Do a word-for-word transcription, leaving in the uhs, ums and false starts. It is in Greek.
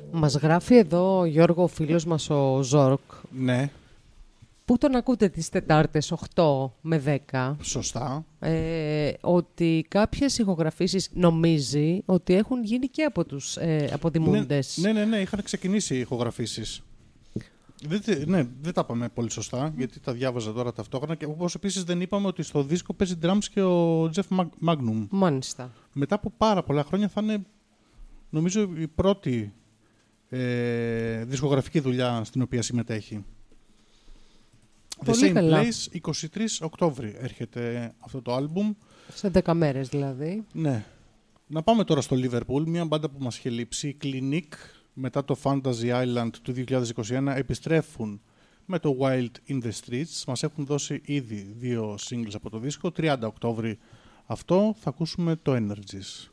Μας γράφει εδώ, Γιώργο, ο φίλος μας ο Ζόρκ. Ναι. Πού τον ακούτε τις Τετάρτες οκτώ με δέκα. Σωστά. Ε, ότι κάποιες ηχογραφήσεις νομίζει ότι έχουν γίνει και από τους ε, αποδημούντες. Ναι, ναι, ναι, είχαν ξεκινήσει οι ηχογραφήσεις. Δεν, ναι, δεν τα είπαμε πολύ σωστά, γιατί τα διάβαζα τώρα ταυτόχρονα. Και όπως επίσης δεν είπαμε ότι στο δίσκο παίζει drums και ο Jeff Magnum. Μάλιστα. Μετά από πάρα πολλά χρόνια θα είναι, νομίζω, η πρώτη ε, δισκογραφική δουλειά στην οποία συμμετέχει. Πολύ The Same καλά. Place, εικοστή τρίτη Οκτώβρη έρχεται αυτό το άλμπουμ. Σε δέκα μέρες δηλαδή. Ναι. Να πάμε τώρα στο Liverpool, μια μπάντα που μας είχε λείψει. Η Clinique, μετά το Fantasy Island του δύο χιλιάδες είκοσι ένα, επιστρέφουν με το Wild in the Streets. Μας έχουν δώσει ήδη δύο singles από το δίσκο. τριάντα Οκτώβρη αυτό, θα ακούσουμε το Energies.